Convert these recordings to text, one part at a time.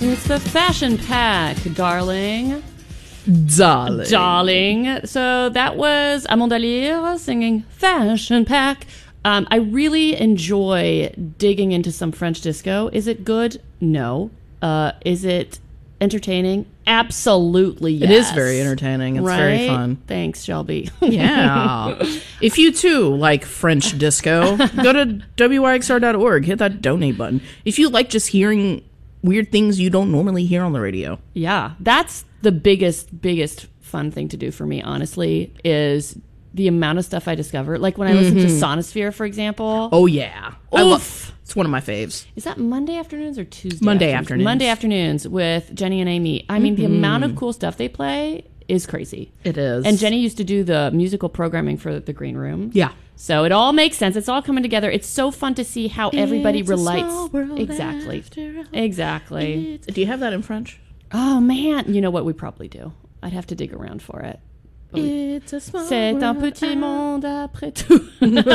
It's the fashion pack, darling. Darling. So that was Amanda Lear singing Fashion Pack. I really enjoy digging into some French disco. Is it good? No. Is it entertaining? Absolutely, yes. It is very entertaining. It's very fun. Thanks, Shelby. Yeah. If you too like French disco, go to wyxr.org. Hit that donate button. If you like just hearing weird things you don't normally hear on the radio. Yeah, that's the biggest fun thing to do for me, honestly, is the amount of stuff I discover. Like when I listen to Sonosphere, for example. Oh, yeah. Oof. It's one of my faves. Is that Monday afternoons or Tuesday Monday afternoons. Monday afternoons with Jenny and Amy. I mean, the amount of cool stuff they play is crazy. It is. And Jenny used to do the musical programming for the Green Room. Yeah. So it all makes sense. It's all coming together. It's so fun to see how everybody relates. Exactly. Exactly. Do you have that in French? Oh, man. You know what? We probably do. I'd have to dig around for it. It's a small C'est world un petit monde après tout.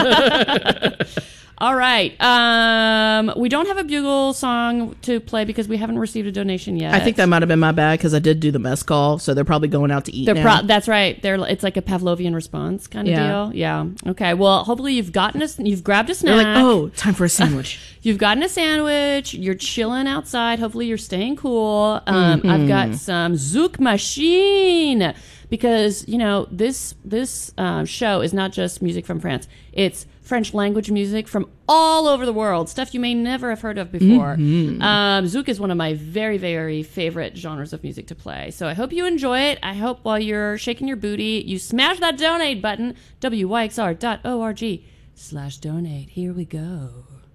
All right. We don't have a bugle song to play because we haven't received a donation yet. I think that might have been my bad because I did do the mess call, so they're probably going out to eat now. That's right. It's like a Pavlovian response kind of deal. Yeah. Okay. Well, hopefully you've grabbed a snack. They're like, oh, time for a sandwich. You've gotten a sandwich. You're chilling outside. Hopefully you're staying cool. I've got some Zouk Machine because, you know, this show is not just music from France. It's French language music from all over the world, stuff you may never have heard of before. Zouk is one of my very, very favorite genres of music to play. So I hope you enjoy it. I hope while you're shaking your booty, you smash that donate button, wyxr.org/donate. Here we go.